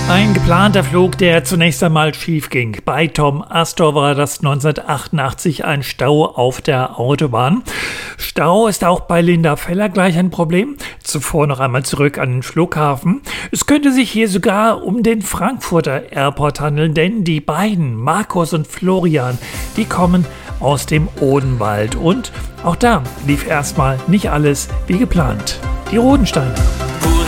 Ein geplanter Flug, der zunächst einmal schief ging. Bei Tom Astor war das 1988 ein Stau auf der Autobahn. Stau ist auch bei Linda Feller gleich ein Problem. Zuvor noch einmal zurück an den Flughafen. Es könnte sich hier sogar um den Frankfurter Airport handeln, denn die beiden, Markus und Florian, die kommen aus dem Odenwald. Und auch da lief erstmal nicht alles wie geplant. Die Rodensteiner.